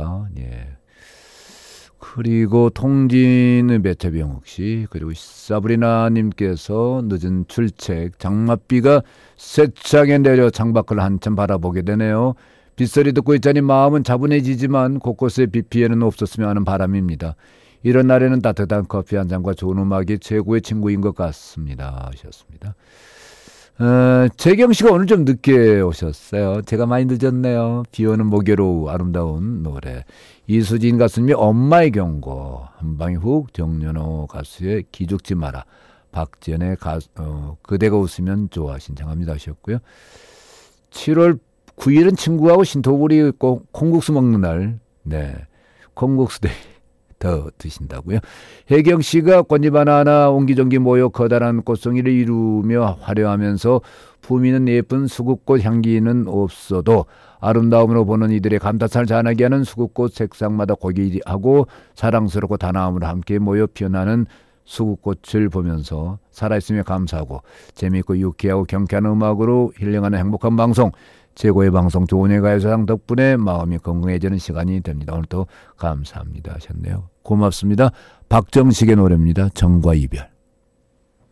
하셨습니다. 예. 그리고 통진의 배태병욱 씨, 그리고 사브리나님께서 늦은 출첵, 장맛비가 세차게 내려 창밖을 한참 바라보게 되네요. 빗소리 듣고 있자니 마음은 차분해지지만 곳곳에 비 피해는 없었으면 하는 바람입니다. 이런 날에는 따뜻한 커피 한 잔과 좋은 음악이 최고의 친구인 것 같습니다. 하셨습니다. 재경 씨가 오늘 좀 늦게 오셨어요. 제가 많이 늦었네요. 비오는 목요일 오후 아름다운 노래. 이수진 가수님의 엄마의 경고, 한방에 훅, 정연호 가수의 기죽지 마라, 박지연의 그대가 웃으면 좋아 신청합니다 하셨고요. 7월 9일은 친구하고 신토부리 콩국수 먹는 날. 네, 콩국수 더 드신다고요. 혜경 씨가 꽃잎 하나하나 옹기종기 모여 커다란 꽃송이를 이루며 화려하면서 품위는 예쁜 수국꽃 향기는 없어도 아름다움으로 보는 이들의 감탄사를 전하게 하는 수국꽃 색상마다 고귀하고 사랑스럽고 단아함으로 함께 모여 피어나는 수국꽃을 보면서 살아있으며 감사하고 재미있고 유쾌하고 경쾌한 음악으로 힐링하는 행복한 방송, 최고의 방송 좋은예 가요사랑 덕분에 마음이 건강해지는 시간이 됩니다. 오늘도 감사합니다 하셨네요. 고맙습니다. 박정식의 노래입니다. 정과 이별.